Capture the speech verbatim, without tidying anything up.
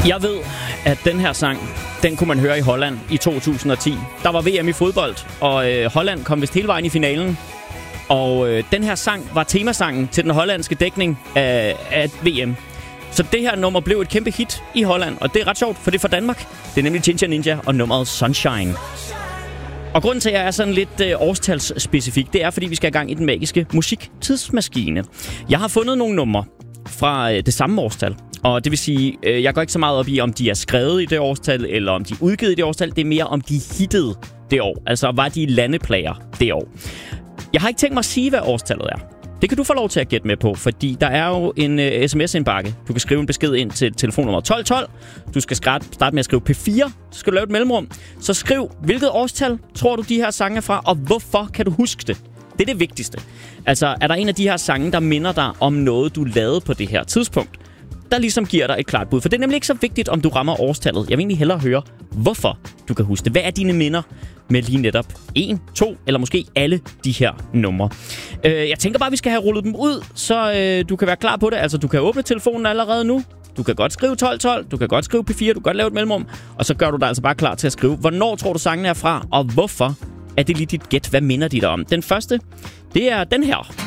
Jeg ved, at den her sang, den kunne man høre i Holland i to tusind og ti. Der var V M i fodbold, og øh, Holland kom vist hele vejen i finalen. Og øh, den her sang var temasangen til den hollandske dækning af, af V M. Så det her nummer blev et kæmpe hit i Holland, og det er ret sjovt, for det er fra Danmark. Det er nemlig Ginger Ninja og nummeret Sunshine. Og grunden til, at jeg er sådan lidt øh, årstalsspecifik, det er, fordi vi skal i gang i den magiske musiktidsmaskine. Jeg har fundet nogle numre fra øh, det samme årstal. Og det vil sige, øh, jeg går ikke så meget op i, om de er skrevet i det årstal, eller om de er udgivet i det årstal. Det er mere, om de hittede det år. Altså, var de landeplager det år. Jeg har ikke tænkt mig at sige, hvad årstallet er. Det kan du få lov til at gætte med på, fordi der er jo en uh, sms-indbakke. Du kan skrive en besked ind til telefonnummer tolv tolv. Du skal starte med at skrive P fire. Så skal du lave et mellemrum. Så skriv, hvilket årstal tror du, de her sange er fra, og hvorfor kan du huske det? Det er det vigtigste. Altså, er der en af de her sange, der minder dig om noget, du lavede på det her tidspunkt, der ligesom giver dig et klart bud? For det er nemlig ikke så vigtigt, om du rammer årstallet. Jeg vil egentlig hellere høre, hvorfor du kan huske det. Hvad er dine minder med lige netop en, to eller måske alle de her numre? Øh, jeg tænker bare, at vi skal have rullet dem ud, så øh, du kan være klar på det. Altså, du kan åbne telefonen allerede nu. Du kan godt skrive tolv tolv, du kan godt skrive P fire, du kan godt lave et mellemrum. Og så gør du dig altså bare klar til at skrive, hvornår tror du sangene er fra, og hvorfor er det lige dit gæt? Hvad minder de dig om? Den første, det er den her.